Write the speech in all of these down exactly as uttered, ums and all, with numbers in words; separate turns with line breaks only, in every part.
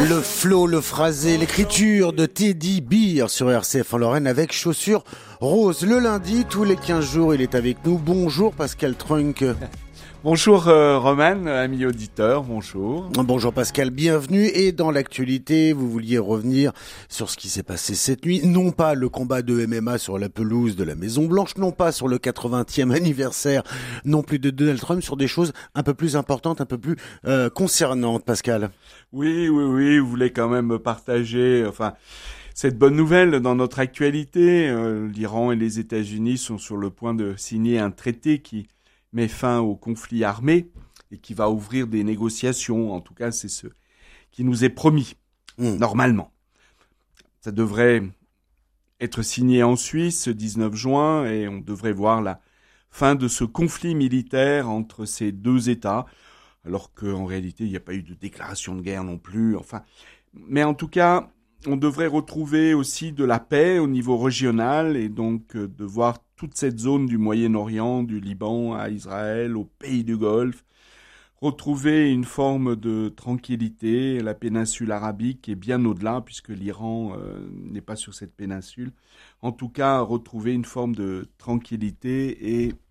Le flow, le phrasé, l'écriture de Teddy Beer sur R C F en Lorraine avec Chaussures Roses. Le lundi, tous les quinze jours, il est avec nous. Bonjour Pascal Trunk.
Bonjour euh, Roman, ami auditeur, bonjour.
Bonjour Pascal, bienvenue. Et dans l'actualité, vous vouliez revenir sur ce qui s'est passé cette nuit. Non pas le combat de M M A sur la pelouse de la Maison Blanche, non pas sur le quatre-vingtième anniversaire, non plus de Donald Trump, sur des choses un peu plus importantes, un peu plus euh, concernantes, Pascal.
Oui, oui, oui, vous voulez quand même partager, enfin, cette bonne nouvelle dans notre actualité. Euh, L'Iran et les États-Unis sont sur le point de signer un traité qui met fin au conflit armé et qui va ouvrir des négociations. En tout cas, c'est ce qui nous est promis, mmh. normalement. Ça devrait être signé en Suisse le dix-neuf juin et on devrait voir la fin de ce conflit militaire entre ces deux États, alors qu'en réalité, il n'y a pas eu de déclaration de guerre non plus. Enfin, mais en tout cas, on devrait retrouver aussi de la paix au niveau régional et donc euh, de voir toute cette zone du Moyen-Orient, du Liban à Israël, aux pays du Golfe, retrouver une forme de tranquillité. La péninsule arabique est bien au-delà, puisque l'Iran euh, n'est pas sur cette péninsule. En tout cas, retrouver une forme de tranquillité et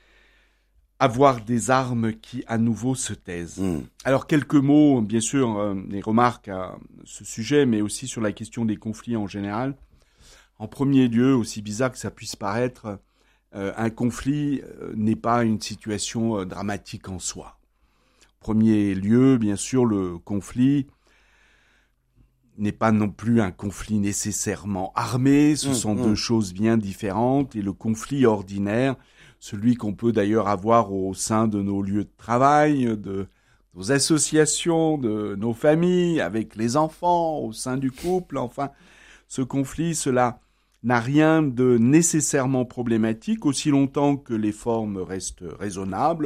avoir des armes qui, à nouveau, se taisent. Mmh. Alors, quelques mots, bien sûr, euh, des remarques à ce sujet, mais aussi sur la question des conflits en général. En premier lieu, aussi bizarre que ça puisse paraître, euh, un conflit euh, n'est pas une situation euh, dramatique en soi. En premier lieu, bien sûr, le conflit n'est pas non plus un conflit nécessairement armé. Ce mmh, sont mmh. deux choses bien différentes. Et le conflit ordinaire, celui qu'on peut d'ailleurs avoir au sein de nos lieux de travail, de nos associations, de nos familles, avec les enfants, au sein du couple, enfin, ce conflit, cela n'a rien de nécessairement problématique, aussi longtemps que les formes restent raisonnables,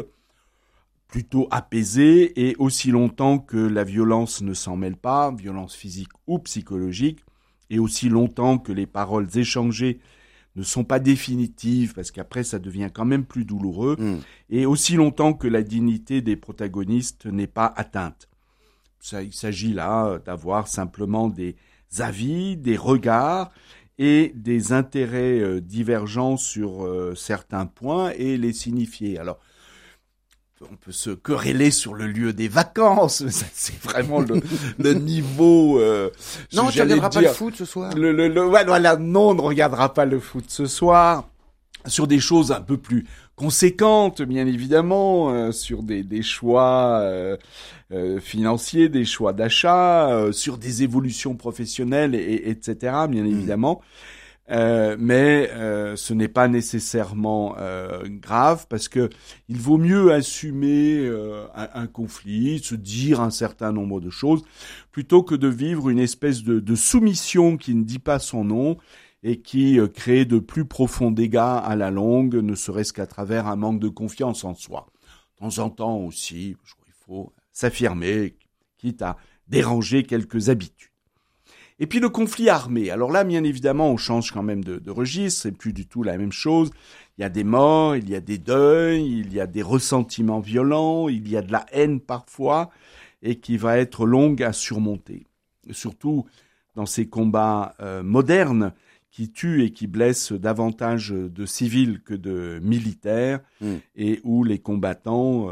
plutôt apaisées, et aussi longtemps que la violence ne s'en mêle pas, violence physique ou psychologique, et aussi longtemps que les paroles échangées ne sont pas définitives, parce qu'après ça devient quand même plus douloureux, mmh. et aussi longtemps que la dignité des protagonistes n'est pas atteinte. Ça, il s'agit là d'avoir simplement des avis, des regards, et des intérêts euh, divergents sur euh, certains points et les signifier. Alors, on peut se quereller sur le lieu des vacances, ça, c'est vraiment le, le niveau... Euh,
non, tu ne regarderas pas le foot ce soir.
Le, le, le, voilà, non, on ne regardera pas le foot ce soir. Sur des choses un peu plus conséquentes, bien évidemment, euh, sur des, des choix euh, euh, financiers, des choix d'achat, euh, sur des évolutions professionnelles, et, etc., bien mmh. évidemment. Euh, mais euh, ce n'est pas nécessairement euh, grave, parce que il vaut mieux assumer euh, un, un conflit, se dire un certain nombre de choses, plutôt que de vivre une espèce de, de soumission qui ne dit pas son nom, et qui euh, crée de plus profonds dégâts à la longue, ne serait-ce qu'à travers un manque de confiance en soi. De temps en temps aussi, il faut s'affirmer, quitte à déranger quelques habitudes. Et puis le conflit armé. Alors là, bien évidemment, on change quand même de, de registre, c'est plus du tout la même chose. Il y a des morts, il y a des deuils, il y a des ressentiments violents, il y a de la haine parfois, et qui va être longue à surmonter. Surtout dans ces combats euh, modernes, qui tuent et qui blessent davantage de civils que de militaires, mmh. et où les combattants, euh,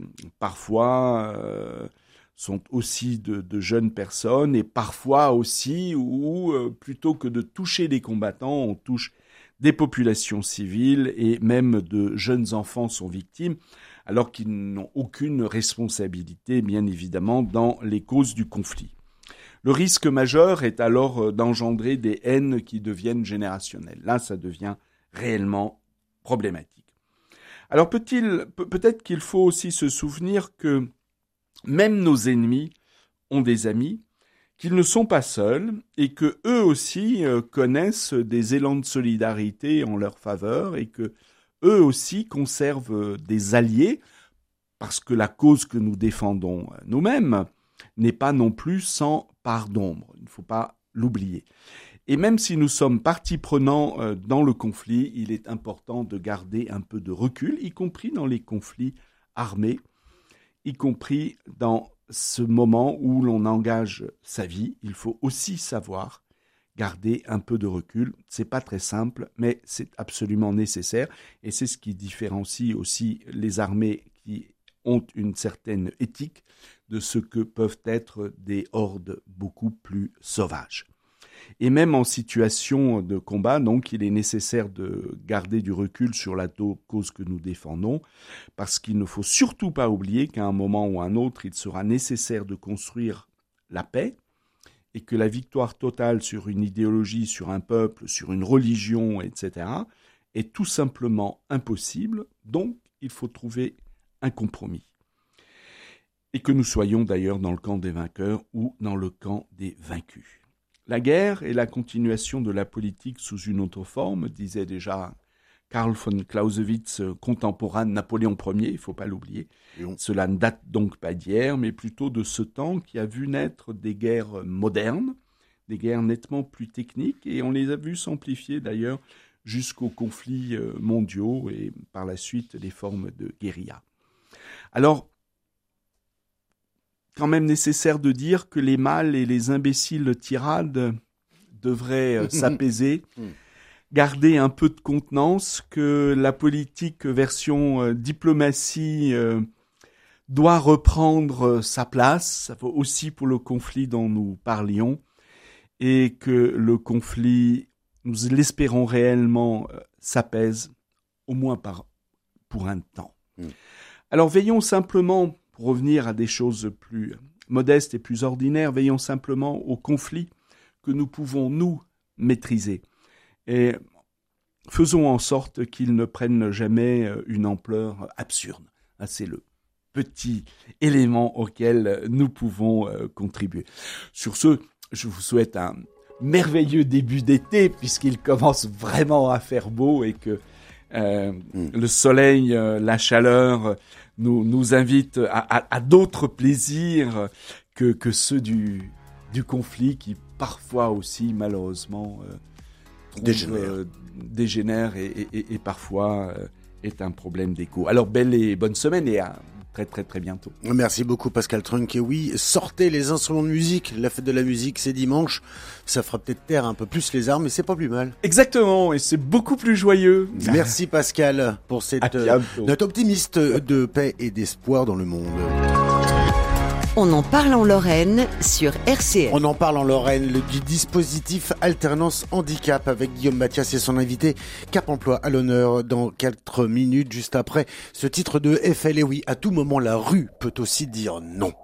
parfois, euh, sont aussi de, de jeunes personnes, et parfois aussi où, euh, plutôt que de toucher les combattants, on touche des populations civiles, et même de jeunes enfants sont victimes, alors qu'ils n'ont aucune responsabilité, bien évidemment, dans les causes du conflit. Le risque majeur est alors d'engendrer des haines qui deviennent générationnelles. Là, ça devient réellement problématique. Alors peut-il, peut-être qu'il faut aussi se souvenir que même nos ennemis ont des amis, qu'ils ne sont pas seuls et que eux aussi connaissent des élans de solidarité en leur faveur et que eux aussi conservent des alliés, parce que la cause que nous défendons nous-mêmes n'est pas non plus sans part d'ombre. Il ne faut pas l'oublier. Et même si nous sommes partie prenante euh, dans le conflit, il est important de garder un peu de recul, y compris dans les conflits armés, y compris dans ce moment où l'on engage sa vie, il faut aussi savoir garder un peu de recul. C'est pas très simple, mais c'est absolument nécessaire. Et c'est ce qui différencie aussi les armées qui ont une certaine éthique de ce que peuvent être des hordes beaucoup plus sauvages. Et même en situation de combat, donc, il est nécessaire de garder du recul sur la cause que nous défendons, parce qu'il ne faut surtout pas oublier qu'à un moment ou à un autre, il sera nécessaire de construire la paix, et que la victoire totale sur une idéologie, sur un peuple, sur une religion, et cetera, est tout simplement impossible. Donc, il faut trouver un compromis. Et que nous soyons d'ailleurs dans le camp des vainqueurs ou dans le camp des vaincus. La guerre est la continuation de la politique sous une autre forme, disait déjà Karl von Clausewitz, contemporain de Napoléon Ier, il ne faut pas l'oublier. Oui. Cela ne date donc pas d'hier, mais plutôt de ce temps qui a vu naître des guerres modernes, des guerres nettement plus techniques, et on les a vues s'amplifier d'ailleurs jusqu'aux conflits mondiaux et par la suite les formes de guérilla. Alors, quand même nécessaire de dire que les mâles et les imbéciles tirades devraient s'apaiser, garder un peu de contenance, que la politique version euh, diplomatie euh, doit reprendre sa place, ça vaut aussi pour le conflit dont nous parlions, et que le conflit, nous l'espérons réellement, euh, s'apaise, au moins par, pour un temps. Mmh. Alors veillons simplement, pour revenir à des choses plus modestes et plus ordinaires, veillons simplement au conflit que nous pouvons, nous, maîtriser. Et faisons en sorte qu'ils ne prennent jamais une ampleur absurde. C'est le petit élément auquel nous pouvons contribuer. Sur ce, je vous souhaite un merveilleux début d'été, puisqu'il commence vraiment à faire beau et que euh, mmh. le soleil, la chaleur nous, nous invitent à, à, à d'autres plaisirs que, que ceux du, du conflit qui parfois aussi, malheureusement, euh,
dégénère,
euh, dégénère et, et, et parfois euh, est un problème d'écho. Alors, belle et bonne semaine et à très très très bientôt.
Merci beaucoup Pascal Trunk. Et oui, sortez les instruments de musique. La fête de la musique, c'est dimanche. Ça fera peut-être taire un peu plus les armes, mais c'est pas plus mal.
Exactement, et c'est beaucoup plus joyeux.
Merci Pascal pour cette euh, note optimiste de paix et d'espoir dans le monde.
On en parle en Lorraine sur R C F.
On en parle en Lorraine le, du dispositif Alternance Handicap avec Guillaume Mathias et son invité Cap Emploi à l'honneur dans quatre minutes juste après ce titre de F L. Et oui, à tout moment la rue peut aussi dire non.